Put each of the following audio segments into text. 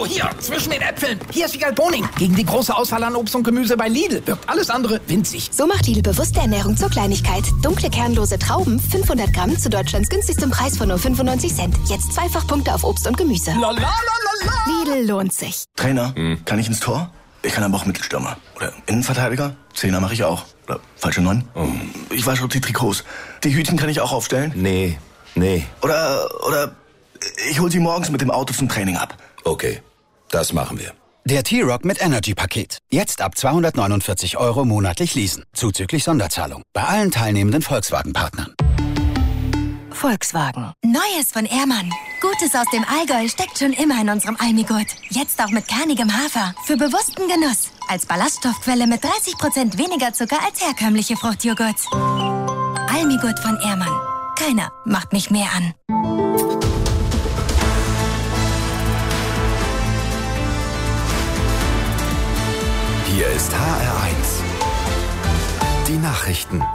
Oh, hier, zwischen den Äpfeln. Hier ist Wiegald Boning. Gegen die große Auswahl an Obst und Gemüse bei Lidl wirkt alles andere winzig. So macht Lidl bewusste Ernährung zur Kleinigkeit. Dunkle, kernlose Trauben, 500 Gramm zu Deutschlands günstigstem Preis von nur 95 Cent. Jetzt Zweifachpunkte auf Obst und Gemüse. Lidl lohnt sich. Trainer, kann ich ins Tor? Ich kann aber auch Mittelstürmer. Oder Innenverteidiger? Zehner mache ich auch. Oder falsche 9? Ich wasche die Trikots. Die Hütchen kann ich auch aufstellen? Nee. Oder ich hol sie morgens mit dem Auto zum Training ab. Okay, das machen wir. Der T-Rock mit Energy-Paket. Jetzt ab 249 € monatlich leasen. Zuzüglich Sonderzahlung. Bei allen teilnehmenden Volkswagen-Partnern. Volkswagen. Neues von Ehrmann. Gutes aus dem Allgäu steckt schon immer in unserem Almigurt. Jetzt auch mit kernigem Hafer. Für bewussten Genuss. Als Ballaststoffquelle mit 30% weniger Zucker als herkömmliche Fruchtjoghurts. Almigurt von Ehrmann. Keiner macht mich mehr an. Hier ist HR1. Die Nachrichten.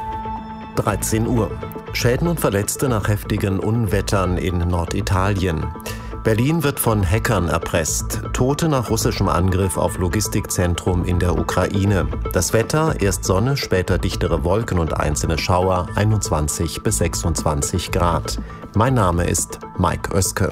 13 Uhr. Schäden und Verletzte nach heftigen Unwettern in Norditalien. Berlin wird von Hackern erpresst. Tote nach russischem Angriff auf Logistikzentrum in der Ukraine. Das Wetter, erst Sonne, später dichtere Wolken und einzelne Schauer, 21 bis 26 Grad. Mein Name ist Mike Oeske.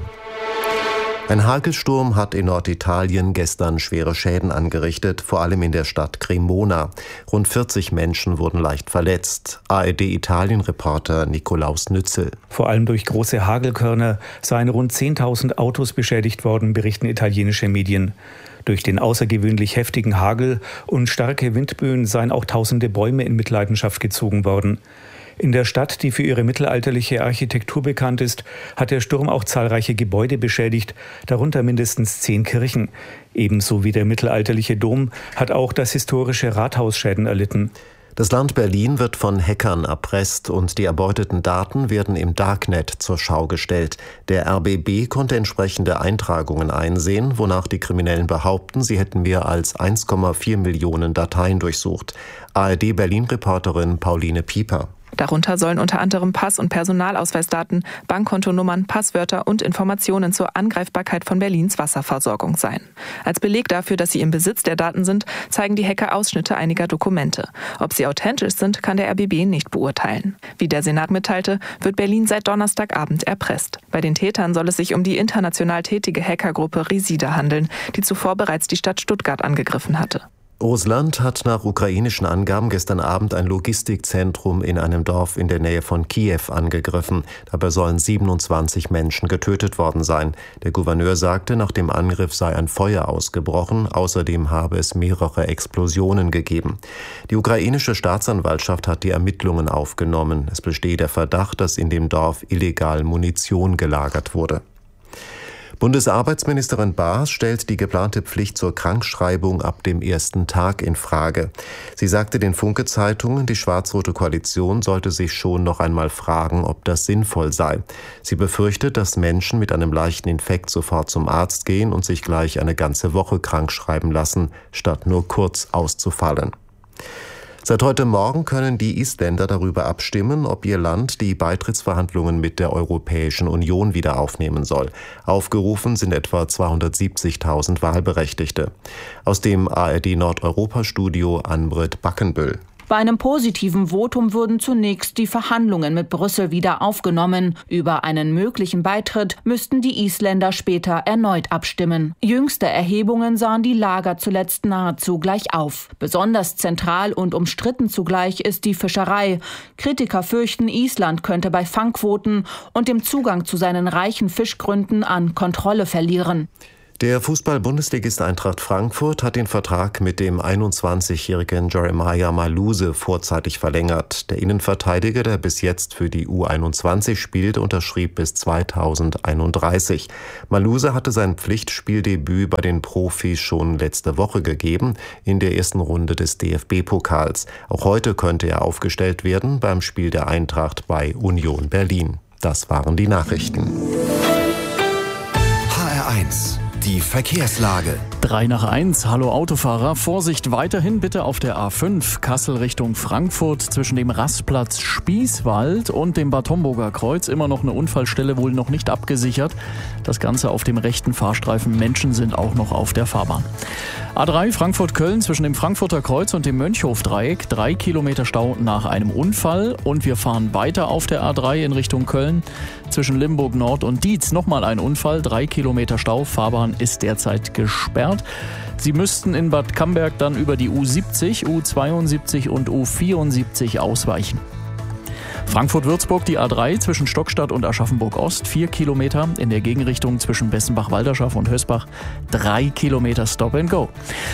Ein Hagelsturm hat in Norditalien gestern schwere Schäden angerichtet, vor allem in der Stadt Cremona. Rund 40 Menschen wurden leicht verletzt. ARD-Italien-Reporter Nikolaus Nützel. Vor allem durch große Hagelkörner seien rund 10.000 Autos beschädigt worden, berichten italienische Medien. Durch den außergewöhnlich heftigen Hagel und starke Windböen seien auch tausende Bäume in Mitleidenschaft gezogen worden. In der Stadt, die für ihre mittelalterliche Architektur bekannt ist, hat der Sturm auch zahlreiche Gebäude beschädigt, darunter mindestens 10 Kirchen. Ebenso wie der mittelalterliche Dom hat auch das historische Rathaus Schäden erlitten. Das Land Berlin wird von Hackern erpresst und die erbeuteten Daten werden im Darknet zur Schau gestellt. Der RBB konnte entsprechende Eintragungen einsehen, wonach die Kriminellen behaupten, sie hätten mehr als 1,4 Millionen Dateien durchsucht. ARD-Berlin-Reporterin Pauline Pieper. Darunter sollen unter anderem Pass- und Personalausweisdaten, Bankkontonummern, Passwörter und Informationen zur Angreifbarkeit von Berlins Wasserversorgung sein. Als Beleg dafür, dass sie im Besitz der Daten sind, zeigen die Hacker Ausschnitte einiger Dokumente. Ob sie authentisch sind, kann der RBB nicht beurteilen. Wie der Senat mitteilte, wird Berlin seit Donnerstagabend erpresst. Bei den Tätern soll es sich um die international tätige Hackergruppe Risida handeln, die zuvor bereits die Stadt Stuttgart angegriffen hatte. Russland hat nach ukrainischen Angaben gestern Abend ein Logistikzentrum in einem Dorf in der Nähe von Kiew angegriffen. Dabei sollen 27 Menschen getötet worden sein. Der Gouverneur sagte, nach dem Angriff sei ein Feuer ausgebrochen. Außerdem habe es mehrere Explosionen gegeben. Die ukrainische Staatsanwaltschaft hat die Ermittlungen aufgenommen. Es besteht der Verdacht, dass in dem Dorf illegal Munition gelagert wurde. Bundesarbeitsministerin Baas stellt die geplante Pflicht zur Krankschreibung ab dem ersten Tag in Frage. Sie sagte den Funke-Zeitungen, die schwarz-rote Koalition sollte sich schon noch einmal fragen, ob das sinnvoll sei. Sie befürchtet, dass Menschen mit einem leichten Infekt sofort zum Arzt gehen und sich gleich eine ganze Woche krankschreiben lassen, statt nur kurz auszufallen. Seit heute Morgen können die Isländer darüber abstimmen, ob ihr Land die Beitrittsverhandlungen mit der Europäischen Union wieder aufnehmen soll. Aufgerufen sind etwa 270.000 Wahlberechtigte. Aus dem ARD-Nordeuropa-Studio Ann-Britt Backenbüll. Bei einem positiven Votum würden zunächst die Verhandlungen mit Brüssel wieder aufgenommen. Über einen möglichen Beitritt müssten die Isländer später erneut abstimmen. Jüngste Erhebungen sahen die Lager zuletzt nahezu gleich auf. Besonders zentral und umstritten zugleich ist die Fischerei. Kritiker fürchten, Island könnte bei Fangquoten und dem Zugang zu seinen reichen Fischgründen an Kontrolle verlieren. Der Fußball-Bundesligist Eintracht Frankfurt hat den Vertrag mit dem 21-jährigen Jeremiah Maluse vorzeitig verlängert. Der Innenverteidiger, der bis jetzt für die U21 spielt, unterschrieb bis 2031. Maluse hatte sein Pflichtspieldebüt bei den Profis schon letzte Woche gegeben, in der ersten Runde des DFB-Pokals. Auch heute könnte er aufgestellt werden beim Spiel der Eintracht bei Union Berlin. Das waren die Nachrichten. HR1. Die Verkehrslage. 3:01. Hallo Autofahrer. Vorsicht weiterhin bitte auf der A5 Kassel Richtung Frankfurt zwischen dem Rastplatz Spießwald und dem Bad Homburger Kreuz. Immer noch eine Unfallstelle, wohl noch nicht abgesichert. Das Ganze auf dem rechten Fahrstreifen. Menschen sind auch noch auf der Fahrbahn. A3 Frankfurt-Köln zwischen dem Frankfurter Kreuz und dem Mönchhof-Dreieck. 3 Kilometer Stau nach einem Unfall. Und wir fahren weiter auf der A3 in Richtung Köln. Zwischen Limburg Nord und Dietz nochmal ein Unfall. 3 Kilometer Stau. Fahrbahn ist derzeit gesperrt. Sie müssten in Bad Camberg dann über die U70, U72 und U74 ausweichen. Frankfurt-Würzburg, die A3 zwischen Stockstadt und Aschaffenburg-Ost, 4 Kilometer. In der Gegenrichtung zwischen Bessenbach-Walderschaft und Hösbach, 3 Kilometer Stop and Go.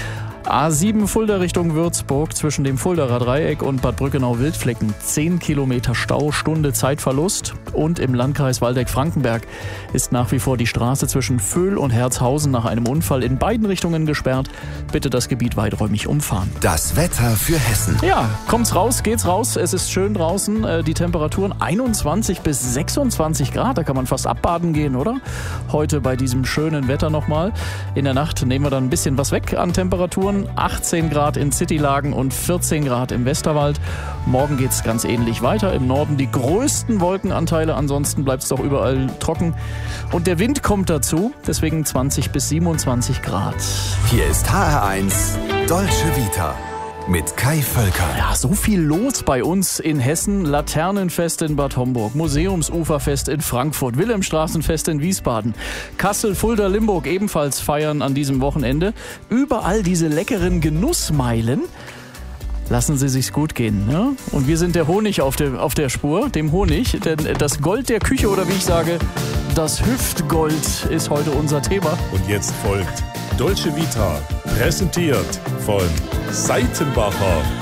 A7 Fulda Richtung Würzburg zwischen dem Fuldaer Dreieck und Bad Brückenau-Wildflecken 10 Kilometer Stau, Stunde Zeitverlust. Und im Landkreis Waldeck-Frankenberg ist nach wie vor die Straße zwischen Vöhl und Herzhausen nach einem Unfall in beiden Richtungen gesperrt. Bitte das Gebiet weiträumig umfahren. Das Wetter für Hessen. Ja, kommt's raus, geht's raus. Es ist schön draußen. Die Temperaturen 21 bis 26 Grad. Da kann man fast abbaden gehen, oder? Heute bei diesem schönen Wetter nochmal. In der Nacht nehmen wir dann ein bisschen was weg an Temperaturen. 18 Grad in Citylagen und 14 Grad im Westerwald. Morgen geht's ganz ähnlich weiter. Im Norden die größten Wolkenanteile, ansonsten bleibt's doch überall trocken. Und der Wind kommt dazu, deswegen 20 bis 27 Grad. Hier ist HR1 Dolce Vita mit Kai Völker. Ja, so viel los bei uns in Hessen. Laternenfest in Bad Homburg, Museumsuferfest in Frankfurt, Wilhelmstraßenfest in Wiesbaden, Kassel, Fulda, Limburg ebenfalls feiern an diesem Wochenende. Überall diese leckeren Genussmeilen. Lassen Sie sich's gut gehen. Ja? Und wir sind der Honig auf der Spur, dem Honig. Denn das Gold der Küche, oder wie ich sage, das Hüftgold ist heute unser Thema. Und jetzt folgt Dolce Vita, präsentiert von Seitenbacher.